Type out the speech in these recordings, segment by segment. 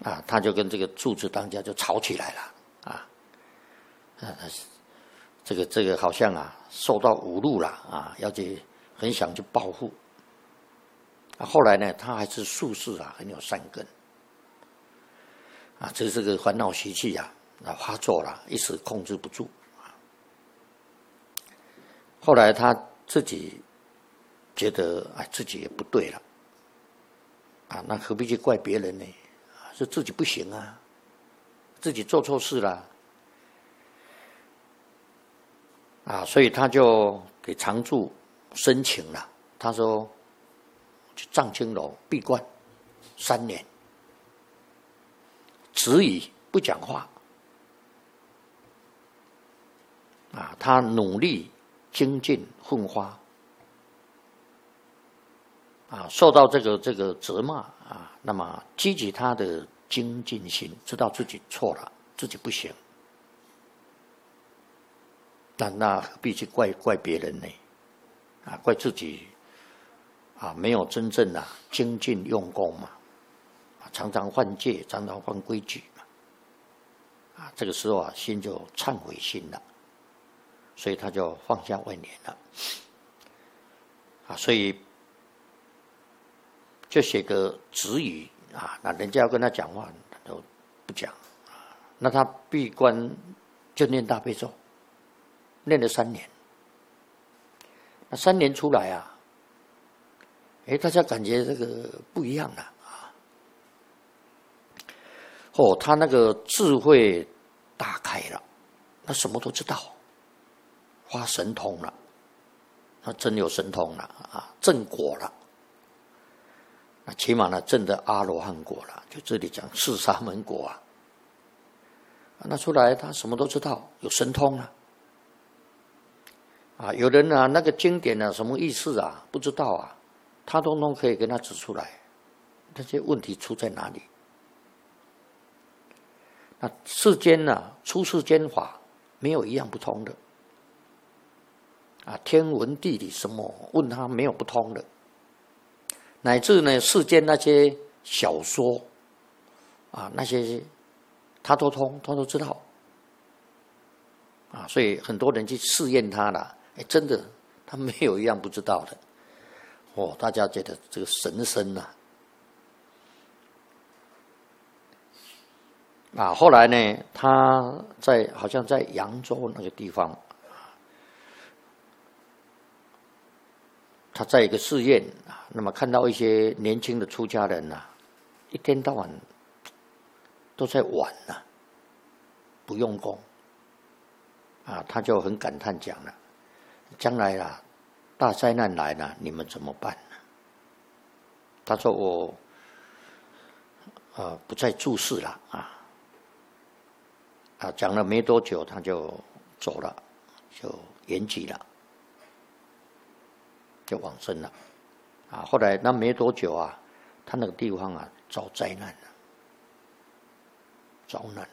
他就跟这个柱子当家就吵起来了这个好像受到侮辱了要去很想去报复后来呢，他还是术士很有善根这个烦恼习气发作了，一时控制不住后来他自己觉得自己也不对了那何必去怪别人呢？是自己不行自己做错事了所以他就给常住申请了，他说去藏青楼闭关3年，止语不讲话他努力精进奋发受到这个责骂那么激起他的精进心，知道自己错了，自己不行，那何必去怪别人呢？怪自己没有真正精进用功嘛，常常犯戒，常常犯规矩嘛，这个时候心就忏悔心了，所以他就放下万年了所以就写个止语那人家要跟他讲话，他都不讲那他闭关就念大悲咒，念了3年。那3年出来大家感觉这个不一样了他那个智慧打开了，他什么都知道，发神通了，他真有神通了正果了。起码呢，证得阿罗汉果了，就这里讲四沙门果那出来他什么都知道，有神通有人那个经典什么意思不知道他通通可以跟他指出来，这些问题出在哪里？那世间出世间法没有一样不通的天文地理什么问他没有不通的。乃至呢，世间那些小说那些他都通，他都知道所以很多人去试验他了，真的他没有一样不知道的大家觉得这个神僧后来呢，他好像在扬州那个地方他在一个寺院那么看到一些年轻的出家人一天到晚都在玩不用功他就很感叹讲了，将来大灾难来了，你们怎么办呢？他说我不再住世了讲了没多久他就走了，就圆寂了，就往生了后来那没多久他那个地方遭灾难了，遭难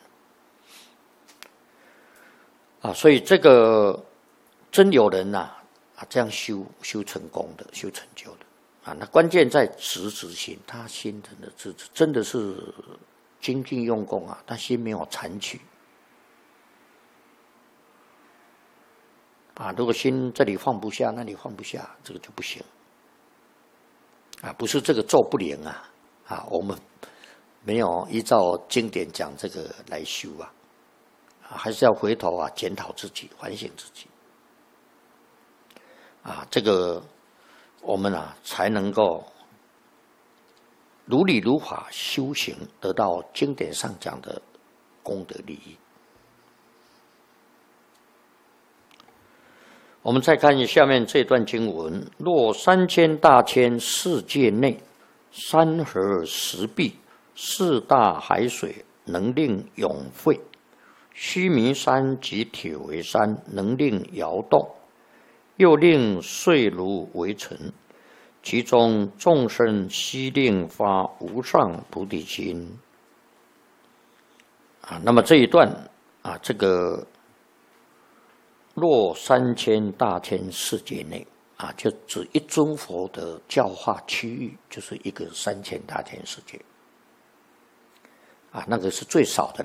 所以这个真有人这样修成功的，修成就的那关键在直心，他心真的是精进用功他心没有残取如果心这里放不下，那里放不下，这个就不行不是这个咒不灵我们没有依照经典讲这个来修还是要回头检讨自己，反省自己这个我们才能够如理如法修行，得到经典上讲的功德利益。我们再看下面这段经文：若3000大千世界内，山河石壁4大海水能令永沸，须弥山及铁围山能令摇动，又令碎如为尘，其中众生悉令发无上菩提心。那么这一段这个若3000大千世界内就指一尊佛的教化区域，就是一个3000大千世界那个是最少的